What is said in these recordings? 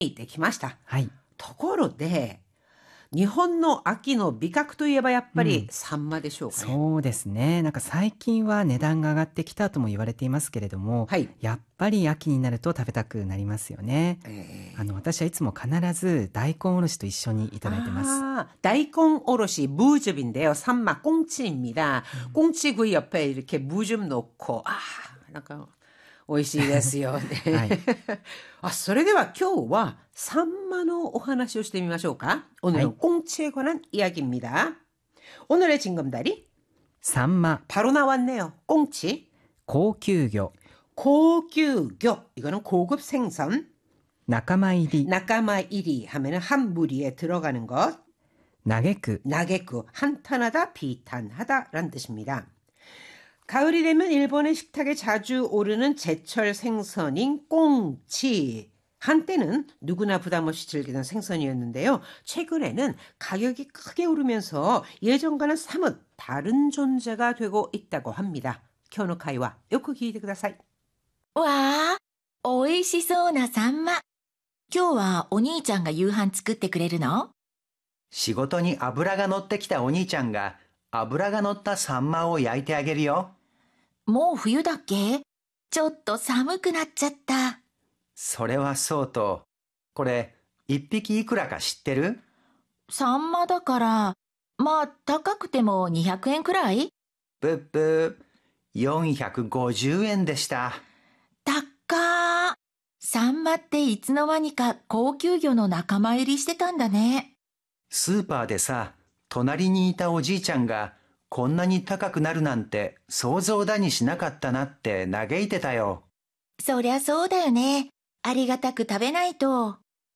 行ってきました。 はい。 ところで、日本の秋の味覚といえばやっぱりサンマでしょうかね。 そうですね。なんか最近は値段が上がってきたとも言われていますけれども、 はい。 やっぱり秋になると食べたくなりますよね。私はいつも必ず大根おろしと一緒にいただいてます。 아, 다이콩 오롯이 무즙인데요. 산마 꽁치입니다. 꽁치구이 옆에 이렇게 무즙 넣고, 약간 美味しいですよね。 はい。 それでは今日はサンマのお話をしてみましょうか。오늘은 꽁치에 관한 이야기입니다. 오늘의 징검다리? サンマ。 바로 나왔네요. 꽁치. 高級魚。 고규교. 이거는 고급 생선. 仲間入り。 나까마 1위 하면은 한 무리에 들어가는 것. 嘆く. 나게쿠. 한탄하다, 비탄하다라는 뜻입니다. 가을이 되면 일본의 식탁에 자주 오르는 제철 생선인 꽁치. 한때는 누구나 부담 없이 즐기던 생선이었는데요. 최근에는 가격이 크게 오르면서 예전과는 사뭇 다른 존재가 되고 있다고 합니다. 켜노카이와 요코 기이테 쿠다사이. わー、美味しそうなサンマ。今日はお兄ちゃんが夕飯作ってくれるの？ 仕事に油が乗ってきたお兄ちゃんが油が乗ったサンマを焼いてあげるよ。 もう冬だっけ？ちょっと寒くなっちゃった。 それはそうと、これ一匹いくらか知ってる？ サンマだから、まあ高くても200円くらい？ ぶっぶ450円でした。 高ー。サンマっていつの間にか高級魚の仲間入りしてたんだね。 スーパーでさ、隣にいたおじいちゃんがこんなに高くなるなんて想像だにしなかったなって嘆いてたよ。 そりゃそうだよね。ありがたく食べないと。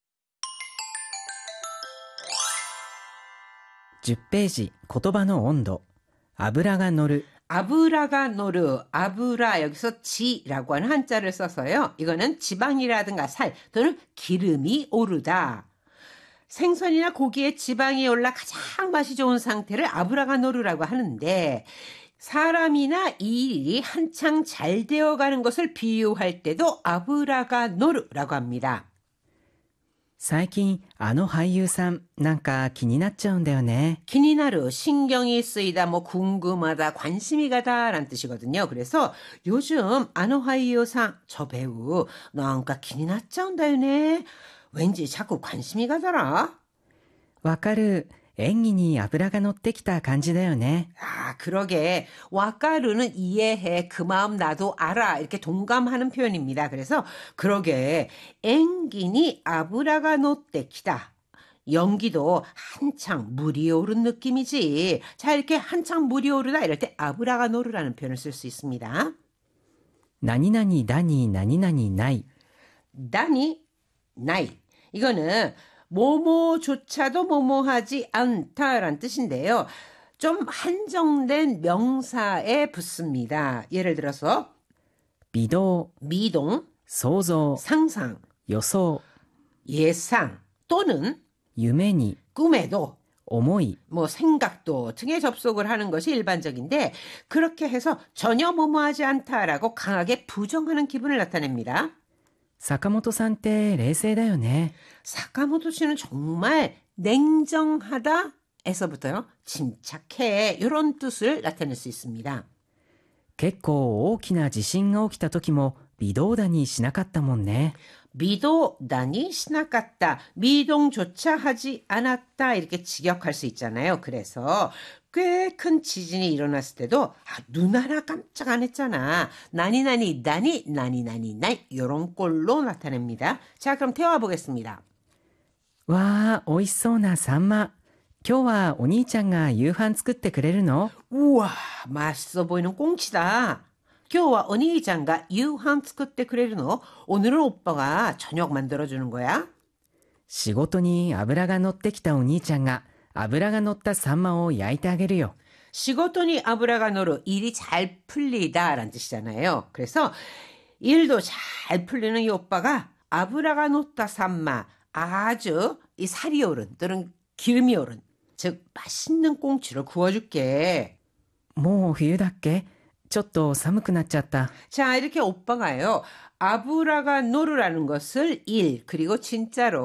10ページ、言葉の温度。油が乗る。 아브라가 노르, 아브라 여기서 지라고 하는 한자를 써서요. 이거는 지방이라든가 살 또는 기름이 오르다. 생선이나 고기에 지방이 올라 가장 맛이 좋은 상태를 아브라가 노르라고 하는데 사람이나 일이 한창 잘 되어가는 것을 비유할 때도 아브라가 노르라고 합니다. 最近あの俳優さんなんか気になっちゃうんだよね。 기니나르 신경이 쓰이다 뭐 궁금하다 관심이 가다라는 뜻이거든요. 그래서 요즘 아노하이요상 저 배우 뭔가 기니 났자온다요네. 왠지 자꾸 관심이 가더라. わかる。演技に油が乗ってきた感じだよね。 그러게. 와까르는 이해해. 그 마음 나도 알아. 이렇게 동감하는 표현입니다. 그래서 그러게. 앵기니 아브라가 노떼키다. 연기도 한창 물이 오른 느낌이지. 자, 이렇게 한창 물이 오르다 이럴 때 아브라가 노르라는 표현을 쓸 수 있습니다. 何々だに何々ない。 다니 나이. 이거는 뭐뭐조차도 뭐뭐하지 않다라는 뜻인데요. 좀 한정된 명사에 붙습니다. 예를 들어서 微動、 미동, 想像、 상상, 予想、 예상 또는 夢に、 꿈에도 思い、 뭐 생각도 등에 접속을 하는 것이 일반적인데 그렇게 해서 전혀 뭐뭐하지 않다라고 강하게 부정하는 기분을 나타냅니다. 坂本さんって冷静だよね。 사카모토 씨는 정말 냉정하다에서부터요. 침착해 이런 뜻을 나타낼 수 있습니다. 結構大きな地震が起きた時も微動だにしなかったもんね。 미도다니 시나갔다. 미동조차 하지 않았다. 이렇게 직역할 수 있잖아요. 그래서 꽤 큰 지진이 일어났을 때도 눈 하나 깜짝 안 했잖아. 나니나니 나니 나니나니 나이 이런 꼴로 나타냅니다. 자, 그럼 태워 보겠습니다. わー、美味しそうなサンマ。今日はお兄ちゃんが夕飯作ってくれるの？ 우와, 맛있어 보이는 꽁치다. 今日はお兄ちゃんが夕飯作ってくれるの? 오늘은 오빠가 저녁 만들어주는 거야? 仕事に油が乗ってきたお兄ちゃんが油が乗ったサンマを焼いてあげるよ。 仕事に 아브라가 노르 일이 잘 풀리다라는 뜻이잖아요. 그래서 일도 잘 풀리는 이 오빠가 아브라가 노타 산마 아주 이 살이 오른 또는 기름이 오른 즉 맛있는 꽁치를 구워줄게. もう冬だっけ？ ちょっと寒くなっちゃった. 자, 이렇게 오빠가요. 아브라가 노르라는 것을 일 그리고 진짜로